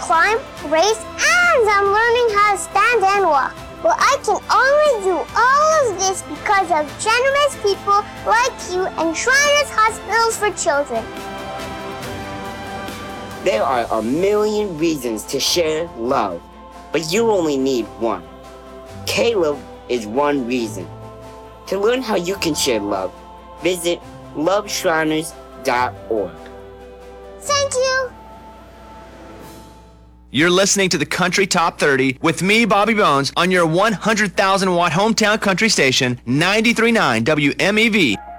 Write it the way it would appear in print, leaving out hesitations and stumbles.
climb, race, and I'm learning how to stand and walk. Well, I can only do all of this because of generous people like you and Shriners Hospitals for Children. There are a million reasons to share love, but you only need one. Caleb is one reason. To learn how you can share love, visit loveshriners.org. Thank you. You're listening to the Country Top 30 with me, Bobby Bones, on your 100,000 watt hometown country station, 93.9 WMEV.